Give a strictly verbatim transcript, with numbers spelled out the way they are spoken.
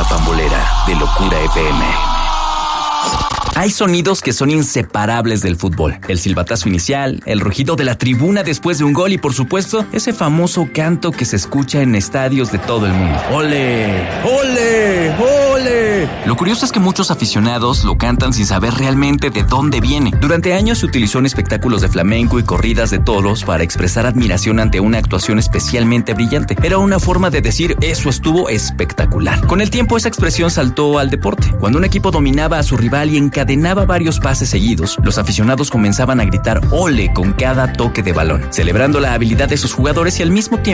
pambolera de Locura F M. Hay sonidos que son inseparables del fútbol. El silbatazo inicial, el rugido de la tribuna después de un gol y, por supuesto, ese famoso canto que se escucha en estadios de todo el mundo. ¡Ole! ¡Ole! ¡Ole! Lo curioso es que muchos aficionados lo cantan sin saber realmente de dónde viene. Durante años se utilizó en espectáculos de flamenco y corridas de toros para expresar admiración ante una actuación especialmente brillante. Era una forma de decir, eso estuvo espectacular. Con el tiempo esa expresión saltó al deporte. Cuando un equipo dominaba a su rival y encadenaba varios pases seguidos, los aficionados comenzaban a gritar ole con cada toque de balón, celebrando la habilidad de sus jugadores y al mismo tiempo